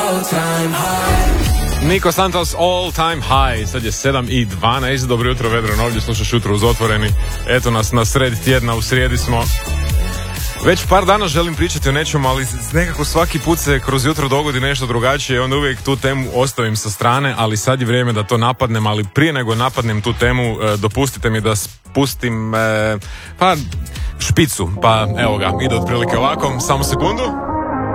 all time high. Nico Santos, All Time High. Sad je 7:12. Dobro jutro, Vedran, ovdje slušaš Jutro uz otvoreni. Eto nas na sredi tjedna, u srijedi smo. Već par dana želim pričati o nečemu, ali nekako svaki put se kroz jutro dogodi nešto drugačije, onda uvijek tu temu ostavim sa strane, ali sad je vrijeme da to napadnem, ali prije nego napadnem tu temu, dopustite mi da spustim špicu, pa evo ga, ide otprilike ovako, samo sekundu.